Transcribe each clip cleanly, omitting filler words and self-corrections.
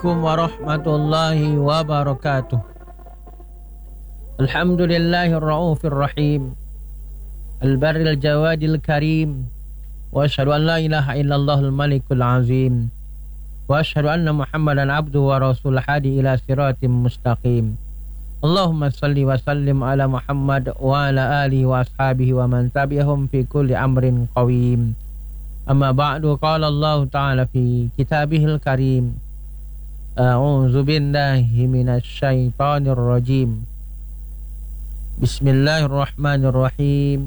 Assalamualaikum warahmatullahi wabarakatuh. Alhamdulillahir raufir rahim, al-barril jawadil karim, wa asyhadu an la ilaha illallahul malikul azim, wa asyhadu anna Muhammadan abduhu wa rasul hadi ila siratim mustaqim. Allahumma salli wa sallim ala Muhammad wa ala alihi wa ashabihi wa man tabi'ahum fi kulli amrin qawim. Amma ba'du, qala Allah ta'ala fi kitabihil karim, a'udzu billahi minasy syaithanir rajim. Bismillahirrahmanirrahim.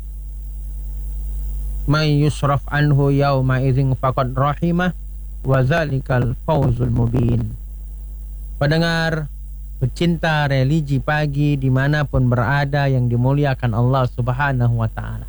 May yusraf anhu yawma idzin faqad rahimah wa dzalikal fawzul mubin. Pendengar pecinta religi pagi dimanapun berada yang dimuliakan Allah Subhanahu wa ta'ala,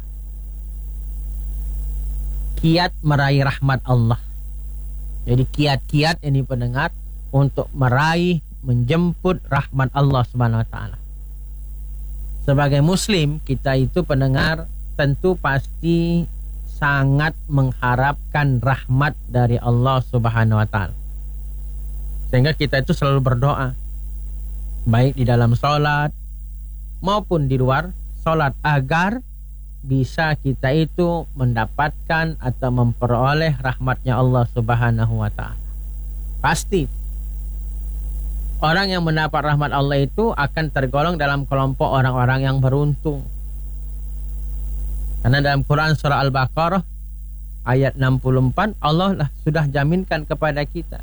kiat meraih rahmat Allah. Jadi kiat-kiat ini pendengar untuk meraih, menjemput rahmat Allah Subhanahu wa ta'ala. Sebagai muslim, kita itu pendengar tentu pasti sangat mengharapkan rahmat dari Allah Subhanahu wa ta'ala. Sehingga kita itu selalu berdoa, baik di dalam sholat maupun di luar sholat, agar bisa kita itu mendapatkan atau memperoleh rahmatnya Allah Subhanahu wa ta'ala. Pasti orang yang mendapat rahmat Allah itu akan tergolong dalam kelompok orang-orang yang beruntung. Karena dalam Quran surah Al-Baqarah ayat 64, Allah lah sudah jaminkan kepada kita.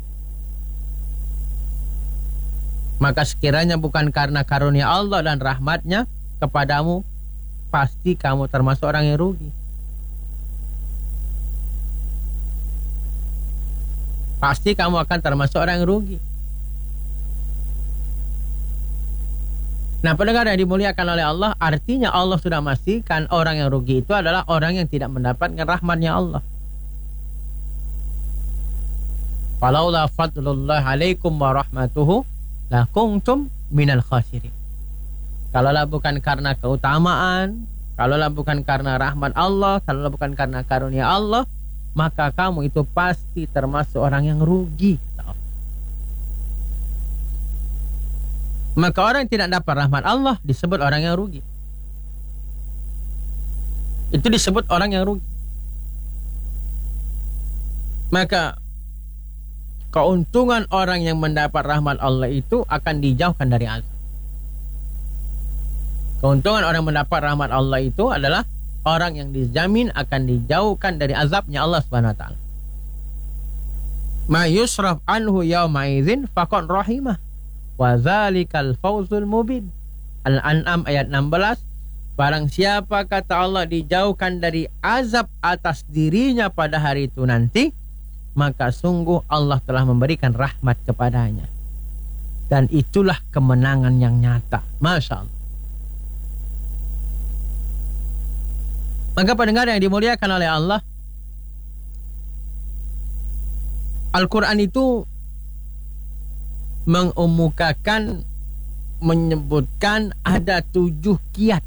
Maka sekiranya bukan karena karunia Allah dan rahmatnya kepadamu, pasti kamu termasuk orang yang rugi. Pasti kamu akan termasuk orang yang rugi. Nah, pendengar yang dimuliakan oleh Allah, artinya Allah sudah memastikan orang yang rugi itu adalah orang yang tidak mendapatkan rahmatnya Allah. Falaula fadlullah alaikum wa rahmatuhu la kuntum minal khasirin. Kalaulah bukan karena keutamaan, kalaulah bukan karena rahmat Allah, kalaulah bukan karena karunia Allah, maka kamu itu pasti termasuk orang yang rugi. Maka orang yang tidak dapat rahmat Allah disebut orang yang rugi. Itu disebut orang yang rugi. Maka keuntungan orang yang mendapat rahmat Allah itu akan dijauhkan dari azab. Keuntungan orang mendapat rahmat Allah itu adalah orang yang dijamin akan dijauhkan dari azabnya Allah Subhanahu wa ta'ala. Ma yusraf anhu yawma idzin faqad rahimah wa dzalikal fawzul mubin. Al-An'am ayat 16. Barang siapa, kata Allah, dijauhkan dari azab atas dirinya pada hari itu nanti, maka sungguh Allah telah memberikan rahmat kepadanya. Dan itulah kemenangan yang nyata. Masya Allah. Maka pendengar yang dimuliakan oleh Allah, Al-Quran itu mengemukakan, menyebutkan ada 7 kiat.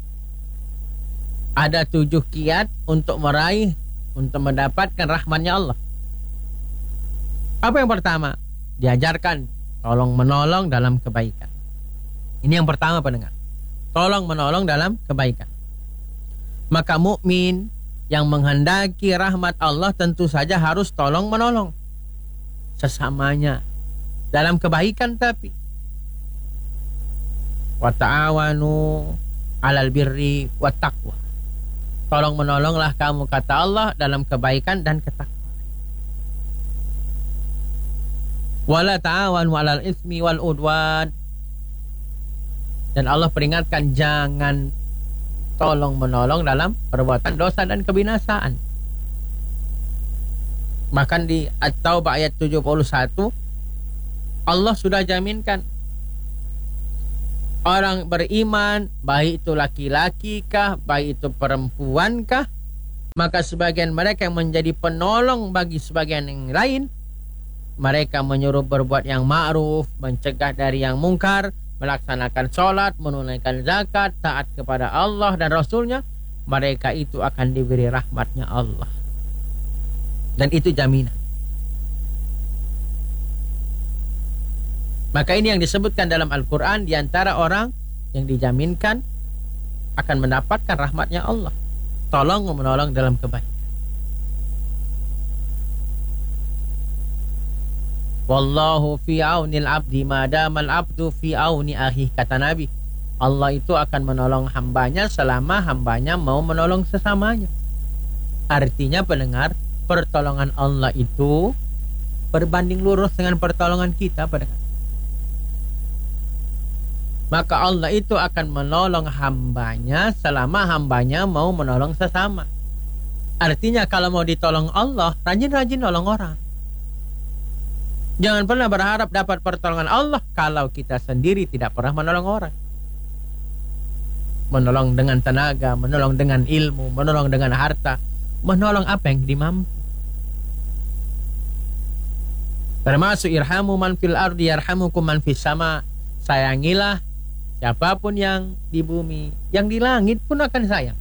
Ada 7 kiat untuk meraih, untuk mendapatkan rahmatnya Allah. Apa yang pertama? Diajarkan tolong menolong dalam kebaikan. Ini yang pertama pendengar. Tolong menolong dalam kebaikan. Maka mukmin yang menghendaki rahmat Allah tentu saja harus tolong menolong sesamanya dalam kebaikan. Tapi wa ta'awanu 'alal birri wat taqwa. Tolong menolonglah kamu, kata Allah, dalam kebaikan dan ketakwaan. Wala ta'awanu 'alal ismi wal udwan. Dan Allah peringatkan jangan tolong menolong dalam perbuatan dosa dan kebinasaan. Bahkan di At-Taubah ayat 71, Allah sudah jaminkan orang beriman, baik itu laki-laki kah, baik itu perempuan kah, maka sebagian mereka yang menjadi penolong bagi sebagian yang lain, mereka menyuruh berbuat yang ma'ruf, mencegah dari yang mungkar, melaksanakan sholat, menunaikan zakat, taat kepada Allah dan Rasulnya, mereka itu akan diberi rahmatnya Allah. Dan itu jaminan. Maka ini yang disebutkan dalam Al-Quran, di antara orang yang dijaminkan akan mendapatkan rahmatnya Allah, tolong menolong dalam kebaikan. Wallahu fi aunil abdi madamal abdu fi auni akhi, kata Nabi. Allah itu akan menolong hambanya selama hambanya mau menolong sesamanya. Artinya pendengar, pertolongan Allah itu berbanding lurus dengan pertolongan kita, pendengar. Maka Allah itu akan menolong hambanya selama hambanya mau menolong sesama. Artinya kalau mau ditolong Allah, rajin-rajin nolong orang. Jangan pernah berharap dapat pertolongan Allah kalau kita sendiri tidak pernah menolong orang. Menolong dengan tenaga, menolong dengan ilmu, menolong dengan harta, menolong apa yang dimampu. Termasuk irhamu man fil ardi yarhamukum man fis sama. Sayangilah siapapun yang di bumi, yang di langit pun akan sayang.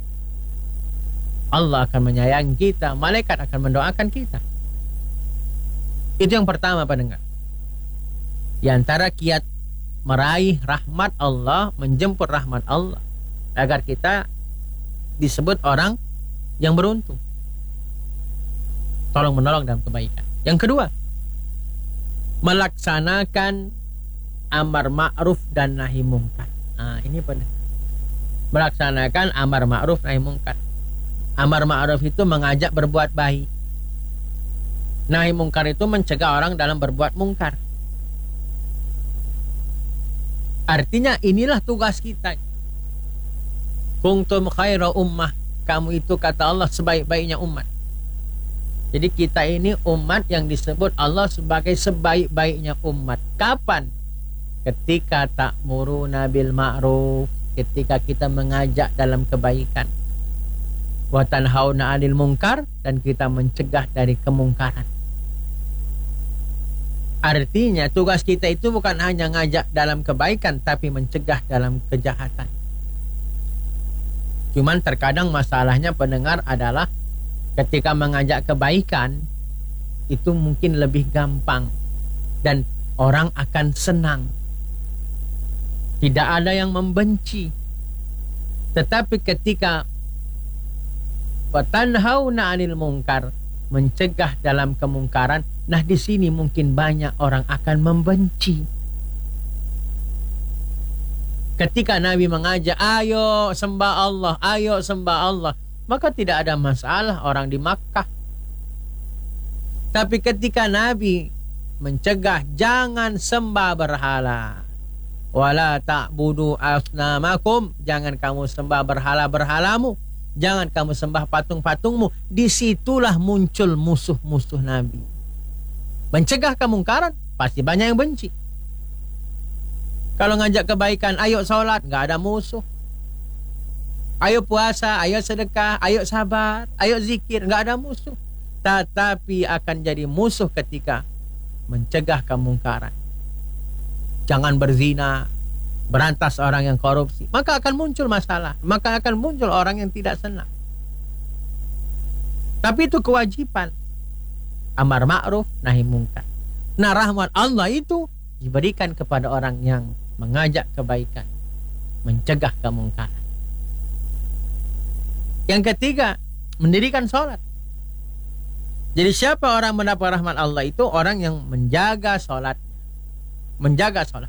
Allah akan menyayangi kita, malaikat akan mendoakan kita. Itu yang pertama, pendengar. Di antara kiat meraih rahmat Allah, menjemput rahmat Allah, agar kita disebut orang yang beruntung, tolong menolong dalam kebaikan. Yang kedua, melaksanakan amar ma'ruf dan nahi mungkar. Nah, ini pendengar. Melaksanakan amar ma'ruf nahi mungkar. Amar ma'ruf itu mengajak berbuat baik. Nahi mungkar itu mencegah orang dalam berbuat mungkar. Artinya inilah tugas kita. Kuntum khaira ummah. Kamu itu, kata Allah, sebaik-baiknya umat. Jadi kita ini umat yang disebut Allah sebagai sebaik-baiknya umat. Kapan? Ketika ta'muruna bil ma'ruf, ketika kita mengajak dalam kebaikan. Wa tanhauna 'anil munkar, dan kita mencegah dari kemungkaran. Artinya tugas kita itu bukan hanya ngajak dalam kebaikan, tapi mencegah dalam kejahatan. Cuman terkadang masalahnya, pendengar, adalah ketika mengajak kebaikan itu mungkin lebih gampang dan orang akan senang. Tidak ada yang membenci. Tetapi ketika wa tanhauna 'anil munkar, mencegah dalam kemungkaran, nah di sini mungkin banyak orang akan membenci. Ketika Nabi mengajak, ayo sembah Allah, ayo sembah Allah, maka tidak ada masalah orang di Makkah. Tapi ketika Nabi mencegah, jangan sembah berhala, wala ta'budu asnamakum, jangan kamu sembah berhala-berhalamu, jangan kamu sembah patung-patungmu. Disitulah muncul musuh-musuh Nabi. Mencegah kemungkaran, pasti banyak yang benci. Kalau ngajak kebaikan, ayo sholat, gak ada musuh. Ayo puasa, ayo sedekah, ayo sabar, ayo zikir, gak ada musuh. Tetapi akan jadi musuh ketika mencegah kemungkaran. Jangan berzina, berantas orang yang korupsi, maka akan muncul masalah, maka akan muncul orang yang tidak senang. Tapi itu kewajiban, amar ma'ruf nahi mungkar. Nah, rahmat Allah itu diberikan kepada orang yang mengajak kebaikan, mencegah kemungkaran. Yang ketiga, mendirikan sholat. Jadi siapa orang mendapat rahmat Allah itu? Orang yang menjaga sholatnya, menjaga sholat.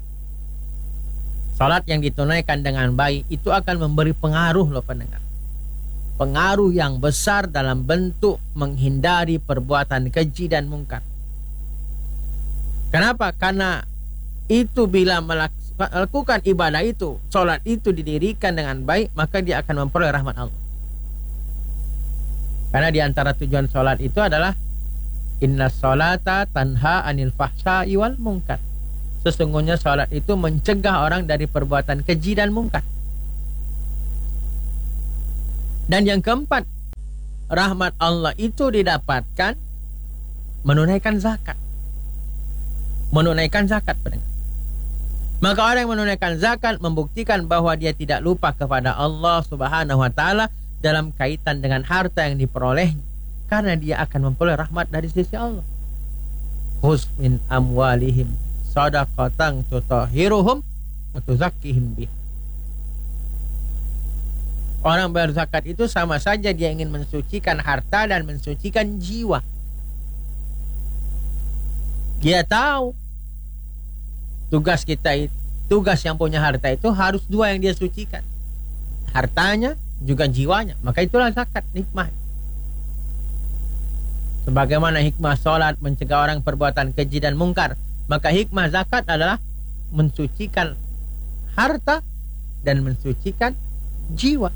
Salat yang ditunaikan dengan baik itu akan memberi pengaruh, loh pendengar. Pengaruh yang besar dalam bentuk menghindari perbuatan keji dan mungkar. Kenapa? Karena itu bila melakukan ibadah itu, salat itu didirikan dengan baik, maka dia akan memperoleh rahmat Allah. Karena di antara tujuan salat itu adalah inna sholata tanha anil fahsya'i wal munkar. Sesungguhnya salat itu mencegah orang dari perbuatan keji dan mungkar. Dan yang keempat, rahmat Allah itu didapatkan menunaikan zakat. Menunaikan zakat, pendengar. Maka orang yang menunaikan zakat membuktikan bahwa dia tidak lupa kepada Allah Subhanahu wa taala dalam kaitan dengan harta yang diperolehnya, karena dia akan memperoleh rahmat dari sisi Allah. Khuz min amwalihim shadaqatan tutahhiruhum wa tuzakkihim biha. Orang berzakat itu sama saja dia ingin mensucikan harta dan mensucikan jiwa. Dia tahu tugas yang punya harta itu harus dua yang dia sucikan, hartanya juga jiwanya. Maka itulah zakat, hikmah. Sebagaimana hikmah sholat mencegah orang perbuatan keji dan mungkar, maka hikmah zakat adalah mensucikan harta dan mensucikan jiwa.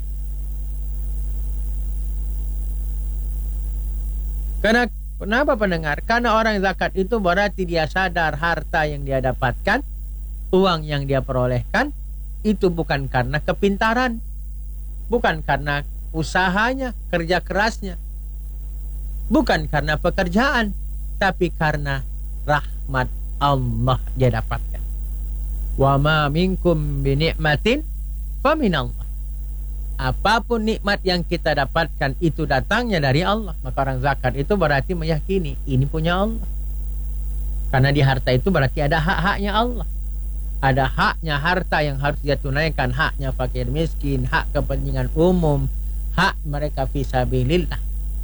Kenapa pendengar? Karena orang zakat itu berarti dia sadar harta yang dia dapatkan, uang yang dia perolehkan, itu bukan karena kepintaran, bukan karena usahanya, kerja kerasnya, bukan karena pekerjaan, tapi karena rahmat Allah dia dapatkan. Wa ma minkum bi ni'matin fa minallah. Apapun nikmat yang kita dapatkan itu datangnya dari Allah. Maka orang zakat itu berarti meyakini ini punya Allah. Karena di harta itu berarti ada hak-haknya Allah. Ada haknya harta yang harus dia tunaikan, haknya fakir miskin, hak kepentingan umum, hak mereka fisabilillah.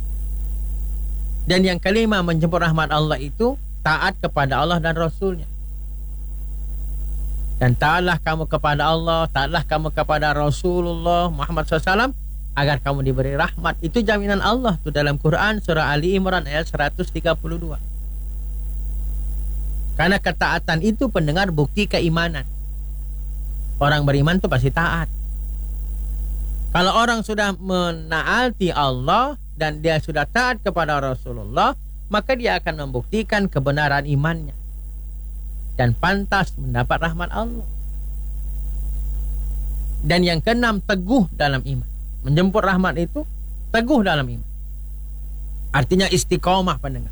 Dan yang kelima, menjemput rahmat Allah itu taat kepada Allah dan Rasulnya. Dan taatlah kamu kepada Allah, taatlah kamu kepada Rasulullah Muhammad SAW agar kamu diberi rahmat. Itu jaminan Allah tuh dalam Quran surah Ali Imran ayat 132. Karena ketaatan itu pendengar bukti keimanan. Orang beriman tuh pasti taat. Kalau orang sudah menaati Allah dan dia sudah taat kepada Rasulullah, maka dia akan membuktikan kebenaran imannya dan pantas mendapat rahmat Allah. Dan yang keenam, teguh dalam iman. Menjemput rahmat itu teguh dalam iman. Artinya istiqomah pendengar.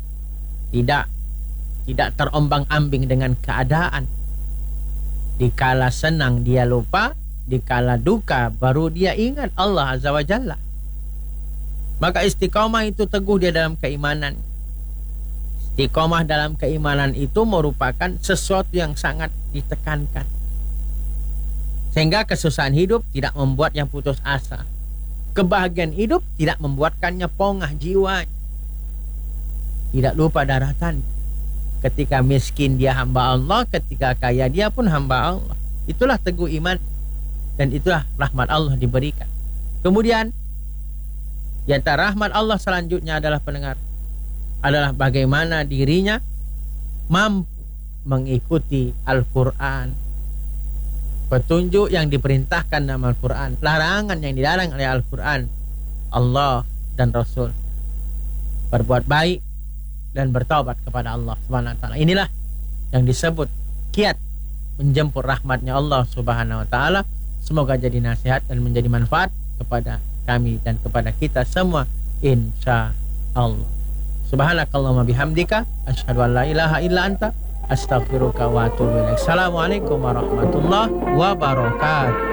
Tidak terombang-ambing dengan keadaan. Dikala senang dia lupa, dikala duka baru dia ingat Allah Azza wa Jalla. Maka istiqomah itu teguh dia dalam keimanan. Istiqomah dalam keimanan itu merupakan sesuatu yang sangat ditekankan. Sehingga kesusahan hidup tidak membuatnya putus asa. Kebahagiaan hidup tidak membuatkannya pongah jiwanya. Tidak lupa daratan. Ketika miskin dia hamba Allah, ketika kaya dia pun hamba Allah. Itulah teguh iman. Dan itulah rahmat Allah diberikan. Kemudian, di antara rahmat Allah selanjutnya adalah pendengar, adalah bagaimana dirinya mampu mengikuti Al-Quran, petunjuk yang diperintahkan dalam Al-Quran, larangan yang dilarang oleh Al-Quran, Allah dan Rasul, berbuat baik dan bertaubat kepada Allah Subhanahu wa ta'ala. Inilah yang disebut kiat menjemput rahmatnya Allah Subhanahu wa ta'ala. Semoga jadi nasihat dan menjadi manfaat kepada kami dan kepada kita semua, insya Allah. Subhanakallahumma bihamdika asyhadu an la ilaha illa anta astaghfiruka wa atubu ilaik. Assalamualaikum warahmatullahi wabarakatuh.